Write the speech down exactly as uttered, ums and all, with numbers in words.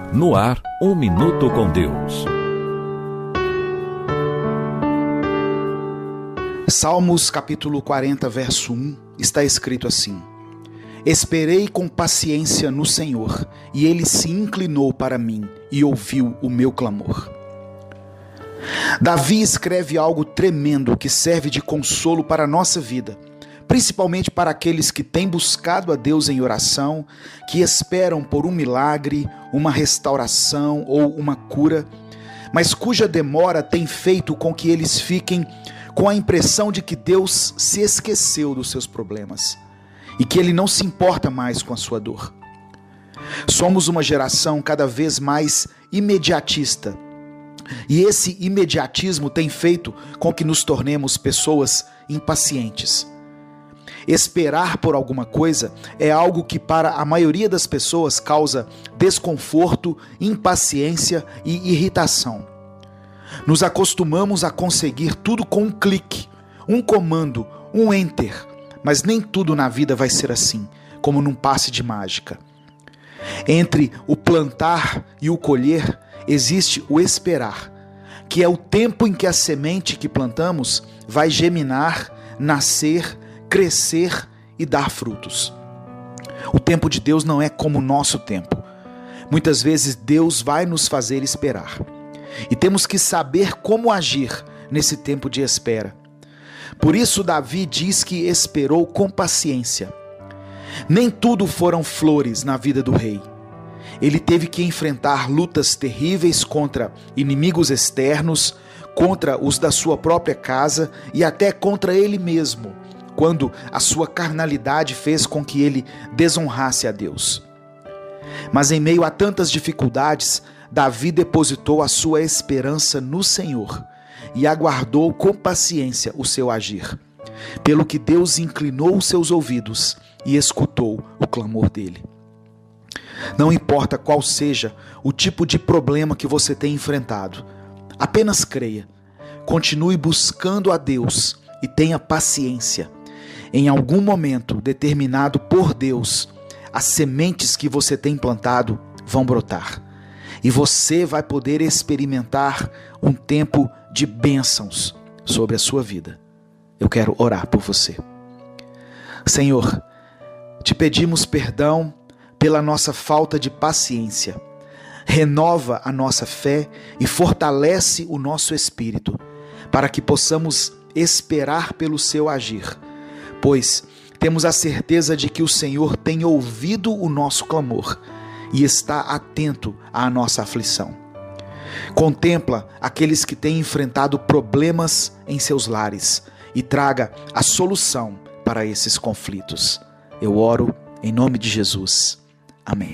No ar, um minuto com Deus. Salmos capítulo quarenta, verso um, está escrito assim: Esperei com paciência no Senhor, e Ele se inclinou para mim e ouviu o meu clamor. Davi escreve algo tremendo que serve de consolo para a nossa vida, principalmente para aqueles que têm buscado a Deus em oração, que esperam por um milagre, uma restauração ou uma cura, mas cuja demora tem feito com que eles fiquem com a impressão de que Deus se esqueceu dos seus problemas e que Ele não se importa mais com a sua dor. Somos uma geração cada vez mais imediatista, e esse imediatismo tem feito com que nos tornemos pessoas impacientes. Esperar por alguma coisa é algo que para a maioria das pessoas causa desconforto, impaciência e irritação. Nos acostumamos a conseguir tudo com um clique, um comando, um enter, mas nem tudo na vida vai ser assim, como num passe de mágica. Entre o plantar e o colher existe o esperar, que é o tempo em que a semente que plantamos vai germinar, nascer, crescer e dar frutos. O tempo de Deus não é como o nosso tempo. Muitas vezes Deus vai nos fazer esperar. E temos que saber como agir nesse tempo de espera. Por isso Davi diz que esperou com paciência. Nem tudo foram flores na vida do rei. Ele teve que enfrentar lutas terríveis contra inimigos externos, contra os da sua própria casa e até contra ele mesmo, quando a sua carnalidade fez com que ele desonrasse a Deus. Mas em meio a tantas dificuldades, Davi depositou a sua esperança no Senhor e aguardou com paciência o seu agir, pelo que Deus inclinou os seus ouvidos e escutou o clamor dele. Não importa qual seja o tipo de problema que você tem enfrentado, apenas creia, continue buscando a Deus e tenha paciência. Em algum momento determinado por Deus, as sementes que você tem plantado vão brotar. E você vai poder experimentar um tempo de bênçãos sobre a sua vida. Eu quero orar por você. Senhor, te pedimos perdão pela nossa falta de paciência. Renova a nossa fé e fortalece o nosso espírito, para que possamos esperar pelo seu agir, pois temos a certeza de que o Senhor tem ouvido o nosso clamor e está atento à nossa aflição. Contempla aqueles que têm enfrentado problemas em seus lares e traga a solução para esses conflitos. Eu oro em nome de Jesus. Amém.